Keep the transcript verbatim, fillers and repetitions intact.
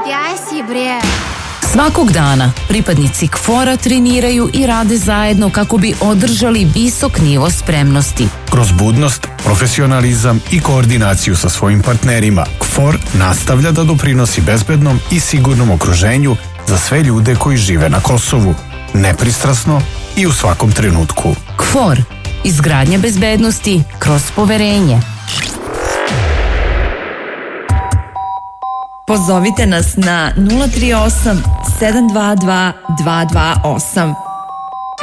Gdje si bre? Svakog dana pripadnici KFOR-a treniraju i rade zajedno kako bi održali visok nivo spremnosti. Kroz budnost, profesionalizam i koordinaciju sa svojim partnerima, KFOR nastavlja da doprinosi bezbednom i sigurnom okruženju za sve ljude koji žive na Kosovu, nepristrasno i u svakom trenutku. KFOR. Izgradnja bezbednosti kroz poverenje. Pozovite nas na nula tri osam sedam dva dva dva dva osam.